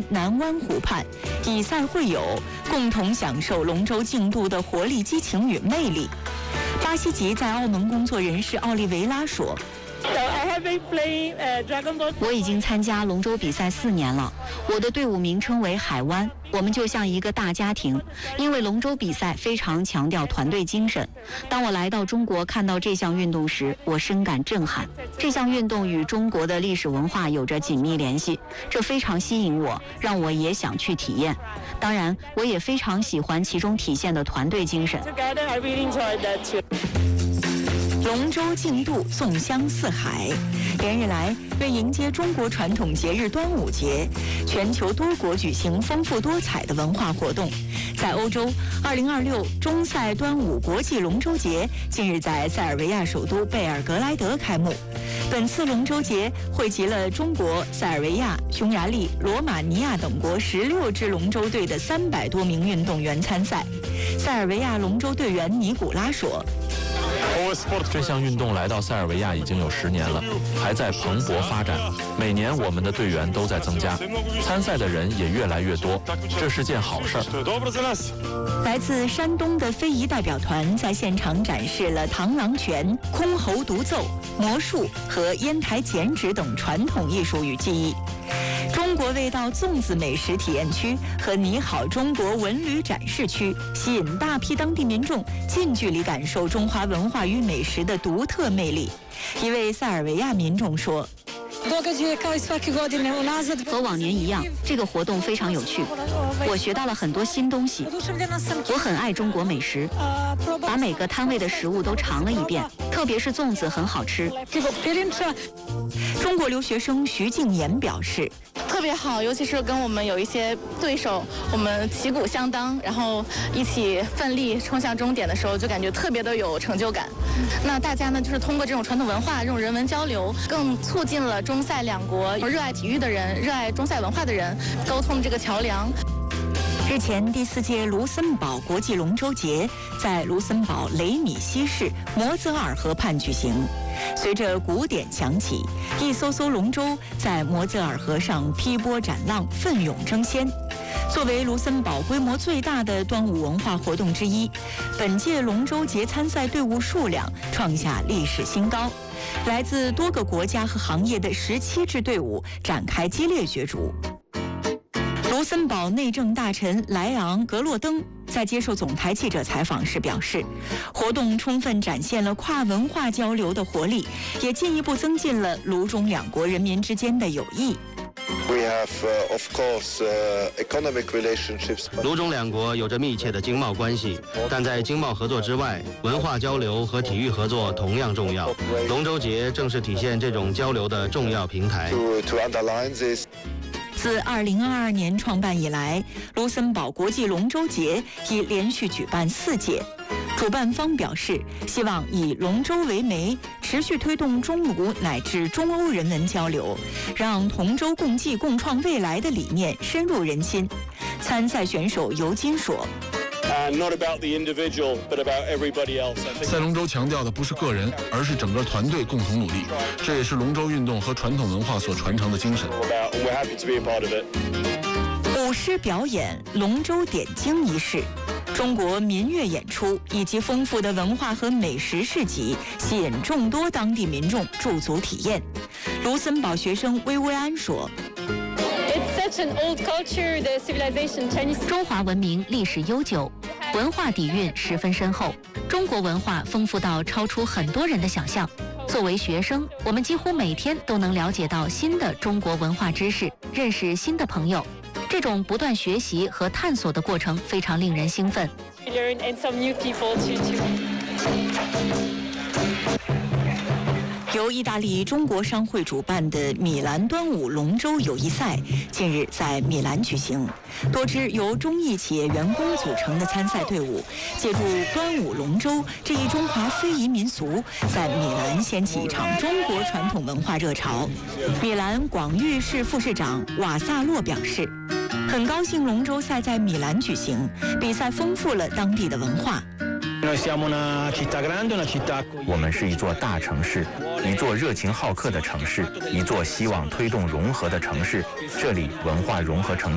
南湾湖畔，以赛会友，共同享受龙舟竞渡的活力、激情与魅力。巴西籍在澳门工作人士奥利维拉说。 我已经参加龙舟比赛4年了，我的队伍名称为海湾，我们就像一个大家庭。因为龙舟比赛非常强调团队精神。当我来到中国看到这项运动时，我深感震撼。这项运动与中国的历史文化有着紧密联系，这非常吸引我，让我也想去体验。当然，我也非常喜欢其中体现的团队精神。 龙舟竞渡纵香四海，连日来，为迎接中国传统节日端午节，全球多国举行丰富多彩的文化活动。在欧洲，2026中塞端午国际龙舟节近日在塞尔维亚首都贝尔格莱德开幕。本次龙舟节汇集了中国、塞尔维亚、匈牙利、罗马尼亚等国16支龙舟队的300多名运动员参赛。塞尔维亚龙舟队员尼古拉说。 这项运动来到塞尔维亚已经有10年了，还在蓬勃发展。每年我们的队员都在增加，参赛的人也越来越多，这是件好事儿。 来自山东的非遗代表团在现场展示了螳螂拳、箜篌独奏、魔术和烟台剪纸等传统艺术与技艺。中国味道粽子美食体验区和你好中国文旅展示区吸引大批当地民众近距离感受中华文化与美食的独特魅力。一位塞尔维亚民众说， 和往年一样，这个活动非常有趣，我学到了很多新东西。我很爱中国美食，把每个摊位的食物都尝了一遍，特别是粽子很好吃。 中国留学生徐静言表示， 特别好，尤其是跟我们有一些对手，我们旗鼓相当，然后一起奋力冲向终点的时候，就感觉特别的有成就感。那大家呢，就是通过这种传统文化、这种人文交流，更促进了中塞两国热爱体育的人、热爱中塞文化的人沟通这个桥梁。 日前，第4届卢森堡国际龙舟节在卢森堡雷米西市摩泽尔河畔举行。随着鼓点响起，一艘艘龙舟在摩泽尔河上劈波斩浪，奋勇争先。作为卢森堡规模最大的端午文化活动之一，本届龙舟节参赛队伍数量创下历史新高，来自多个国家和行业的17支队伍展开激烈角逐。卢森堡内政大臣莱昂·格洛登在接受总台记者采访时表示，活动充分展现了跨文化交流的活力，也进一步增进了卢中两国人民之间的友谊。 卢中两国有着密切的经贸关系，但在经贸合作之外，文化交流和体育合作同样重要。龙舟节正是体现这种交流的重要平台。 自2022年创办以来，卢森堡国际龙舟节已连续举办4届。主办方表示，希望以龙舟为媒，持续推动中卢乃至中欧人文交流，让同舟共济共创未来的理念深入人心。参赛选手尤金说， 赛龙舟强调的不是个人，而是整个团队共同努力，这也是龙舟运动和传统文化所传承的精神。 舞狮表演、龙舟点睛仪式、中国民乐演出以及丰富的文化和美食市集，吸引众多当地民众驻足体验。卢森堡学生薇薇安说， 中华文明历史悠久，文化底蕴十分深厚，中国文化丰富到超出很多人的想象。作为学生，我们几乎每天都能了解到新的中国文化知识，认识新的朋友。这种不断学习和探索的过程非常令人兴奋。 由意大利中国商会主办的米兰端午龙舟友谊赛近日在米兰举行，多支由中意企业员工组成的参赛队伍，借助端午龙舟这一中华非遗民俗，在米兰掀起一场中国传统文化热潮。米兰广域市副市长瓦萨洛表示，很高兴龙舟赛在米兰举行，比赛丰富了当地的文化。 我们是一座大城市，一座热情好客的城市，一座希望推动融合的城市。这里文化融合成